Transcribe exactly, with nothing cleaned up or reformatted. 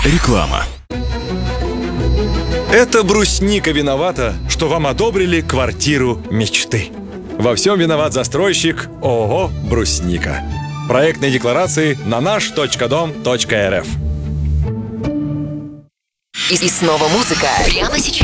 Реклама. Это брусника виновата, что вам одобрили квартиру мечты. Во всем виноват застройщик ООО «Брусника». Проектные декларации на наш точка дом точка эр эф. И, и снова музыка. Прямо сейчас.